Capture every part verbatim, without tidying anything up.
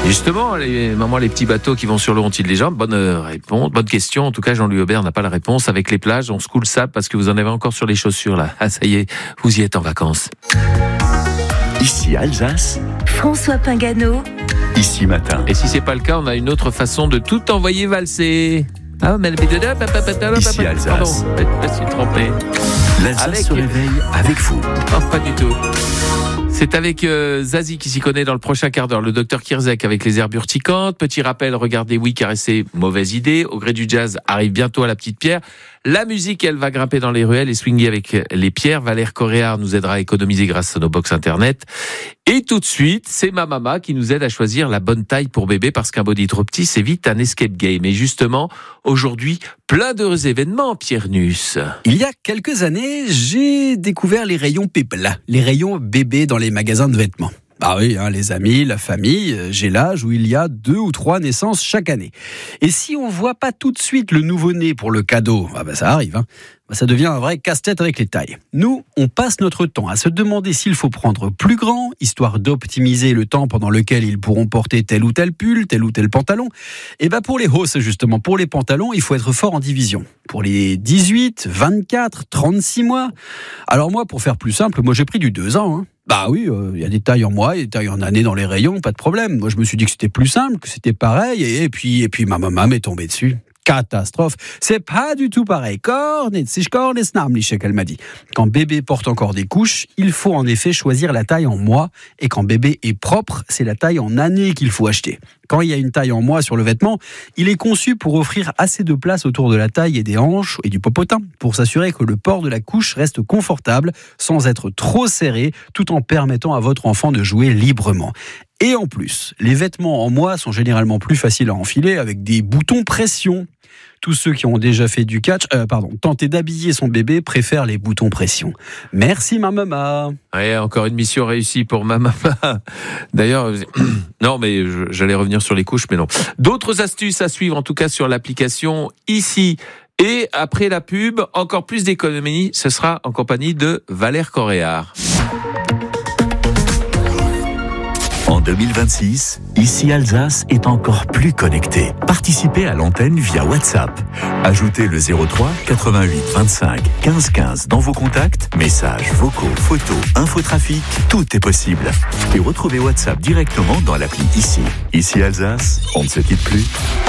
Justement, les mamans, les petits bateaux qui vont sur le Ronti de Légende, bonne réponse, bonne question. En tout cas, Jean-Louis Aubert n'a pas la réponse. Avec les plages, on se coule ça parce que vous en avez encore sur les chaussures là. Ah, ça y est, vous y êtes en vacances. Ici Alsace, François Pingano. Ici Matin. Et si c'est pas le cas, on a une autre façon de tout envoyer valser. Ah, mais Ici Alsace. Pardon, je me suis trompé. L'Alsace Avec- se réveille avec vous. Oh, pas du tout. C'est avec euh, Zazie qui s'y connaît dans le prochain quart d'heure, le docteur Kirzek avec les herbes urticantes. Petit rappel, regardez Oui, caresser, mauvaise idée. Au gré du jazz arrive bientôt à la petite pierre. La musique, elle va grimper dans les ruelles et swinguer avec les pierres. Valère Coréard nous aidera à économiser grâce à nos box internet. Et tout de suite, c'est ma maman qui nous aide à choisir la bonne taille pour bébé parce qu'un body trop petit, c'est vite un escape game. Et justement, aujourd'hui, plein d'heureux événements, Pierre Nuss. Il y a quelques années, j'ai découvert les rayons pépla, les rayons bébés dans les magasins de vêtements. Ah oui, hein, les amis, la famille, euh, j'ai l'âge où il y a deux ou trois naissances chaque année. Et si on voit pas tout de suite le nouveau-né pour le cadeau, ah bah ça arrive, hein, bah ça devient un vrai casse-tête avec les tailles. Nous, on passe notre temps à se demander s'il faut prendre plus grand, histoire d'optimiser le temps pendant lequel ils pourront porter tel ou tel pull, tel ou tel pantalon. Et bah pour les hausses justement, pour les pantalons, il faut être fort en division. Pour les dix-huit, vingt-quatre, trente-six mois. Alors moi, pour faire plus simple, moi j'ai pris du deux ans, hein. Bah oui, il euh, y a des tailles en mois et des tailles en années dans les rayons, pas de problème. Moi, je me suis dit que c'était plus simple, que c'était pareil, et, et puis, et puis ma maman m'est tombée dessus. Catastrophe. C'est pas du tout pareil. Kornet, si je kornet snamlich, qu'elle m'a dit. Quand bébé porte encore des couches, il faut en effet choisir la taille en mois. Et quand bébé est propre, c'est la taille en année qu'il faut acheter. Quand il y a une taille en mois sur le vêtement, il est conçu pour offrir assez de place autour de la taille et des hanches et du popotin pour s'assurer que le port de la couche reste confortable sans être trop serré tout en permettant à votre enfant de jouer librement. Et en plus, les vêtements en mois sont généralement plus faciles à enfiler avec des boutons pression. Tous ceux qui ont déjà fait du catch, euh, pardon, tenter d'habiller son bébé préfèrent les boutons pression. Merci ma maman. Ouais, encore une mission réussie pour ma maman. D'ailleurs, non, mais je- j'allais revenir sur les couches, mais non. D'autres astuces à suivre, en tout cas sur l'application ici. Et après la pub, encore plus d'économie, ce sera en compagnie de Valère Coréard. En deux mille vingt-six, Ici Alsace est encore plus connecté. Participez à l'antenne via WhatsApp. Ajoutez le zéro trois quatre-vingt-huit vingt-cinq quinze quinze dans vos contacts. Messages, vocaux, photos, infotrafic, tout est possible. Et retrouvez WhatsApp directement dans l'appli Ici. Ici Alsace, on ne se quitte plus.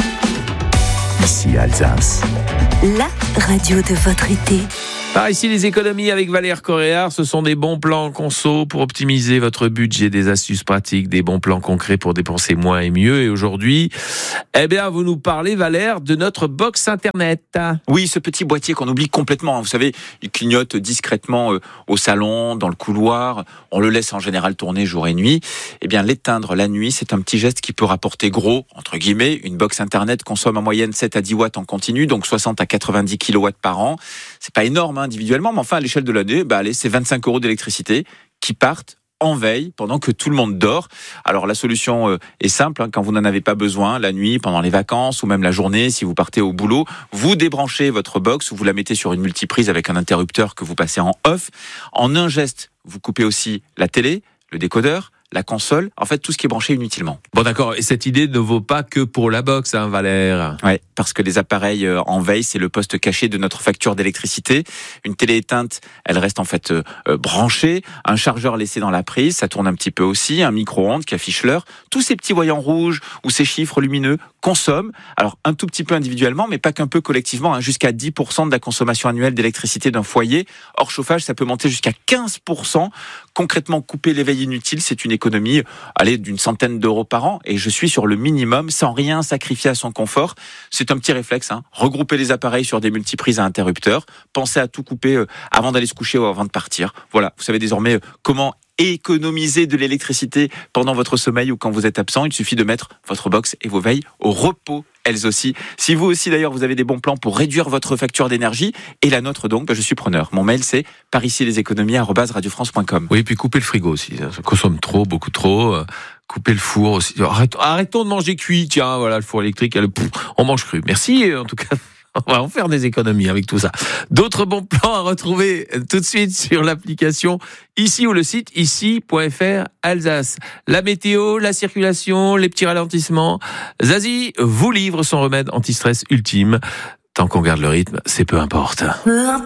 Ici Alsace. La radio de votre été. Par ici, les économies avec Valère Coréard, ce sont des bons plans conso pour optimiser votre budget, des astuces pratiques, des bons plans concrets pour dépenser moins et mieux. Et aujourd'hui, eh bien, vous nous parlez, Valère, de notre box Internet. Oui, ce petit boîtier qu'on oublie complètement. Vous savez, il clignote discrètement euh, au salon, dans le couloir. On le laisse en général tourner jour et nuit. Eh bien, l'éteindre la nuit, c'est un petit geste qui peut rapporter gros, entre guillemets. Une box Internet consomme en moyenne sept à dix watts en continu, donc soixante à quatre-vingt-dix kilowatts par an. C'est pas énorme, hein, individuellement, mais enfin, à l'échelle de l'année, bah, allez, c'est vingt-cinq euros d'électricité qui partent en veille pendant que tout le monde dort. Alors la solution euh, est simple, hein, quand vous n'en avez pas besoin, la nuit, pendant les vacances ou même la journée, si vous partez au boulot, vous débranchez votre box ou vous la mettez sur une multiprise avec un interrupteur que vous passez en off. En un geste, vous coupez aussi la télé, le décodeur, la console, en fait tout ce qui est branché inutilement. Bon, d'accord. Et cette idée ne vaut pas que pour la box, hein, Valère. Ouais, parce que les appareils euh, en veille, c'est le poste caché de notre facture d'électricité. Une télé éteinte, elle reste en fait euh, euh, branchée. Un chargeur laissé dans la prise, ça tourne un petit peu aussi. Un micro-ondes qui affiche l'heure. Tous ces petits voyants rouges ou ces chiffres lumineux consomment. Alors un tout petit peu individuellement, mais pas qu'un peu collectivement. Hein, jusqu'à dix pour cent de la consommation annuelle d'électricité d'un foyer. Hors chauffage, ça peut monter jusqu'à quinze pour cent. Concrètement, couper les veilles inutiles, c'est une économie allez, d'une centaine d'euros par an. Et je suis sur le minimum, sans rien sacrifier à son confort. C'est un petit réflexe, hein. Regrouper les appareils sur des multiprises à interrupteurs. Pensez à tout couper euh, avant d'aller se coucher ou avant de partir. Voilà, vous savez désormais euh, comment économiser de l'électricité pendant votre sommeil ou quand vous êtes absent. Il suffit de mettre votre box et vos veilles au repos, elles aussi. Si vous aussi d'ailleurs vous avez des bons plans pour réduire votre facture d'énergie et la nôtre donc, bah, je suis preneur. Mon mail c'est par ici les économies arobase radio france point com. Oui, et puis couper le frigo aussi. Ça consomme trop, beaucoup trop. Couper le four aussi. Arrêtons, arrêtons de manger cuit. Tiens, voilà, le four électrique, le, pff, on mange cru. Merci en tout cas. On va en faire des économies avec tout ça. D'autres bons plans à retrouver tout de suite sur l'application ici ou le site ici point f r Alsace. La météo, la circulation, les petits ralentissements. Zazie vous livre son remède anti-stress ultime. Tant qu'on garde le rythme, c'est peu importe.